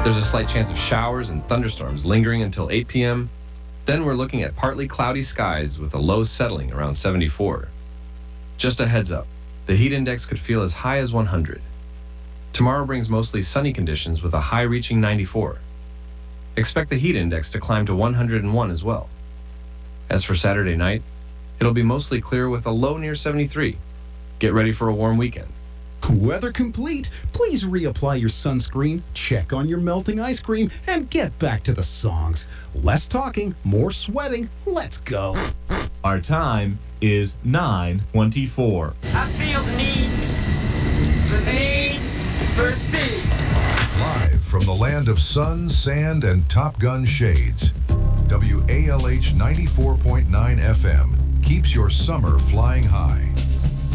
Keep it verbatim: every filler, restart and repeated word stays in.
There's a slight chance of showers and thunderstorms lingering until eight p.m. Then we're looking at partly cloudy skies with a low settling around seventy-four. Just a heads up, the heat index could feel as high as one hundred. Tomorrow brings mostly sunny conditions with a high reaching ninety-four. Expect the heat index to climb to one hundred one as well. As for Saturday night, it'll be mostly clear with a low near seventy-three. Get ready for a warm weekend. Weather complete. Please reapply your sunscreen, check on your melting ice cream, and get back to the songs. Less talking, more sweating. Let's go. Our time is nine twenty-four. I feel the need, the need for speed. Live from the land of sun, sand, and Top Gun shades, W A L H ninety-four point nine F M keeps your summer flying high.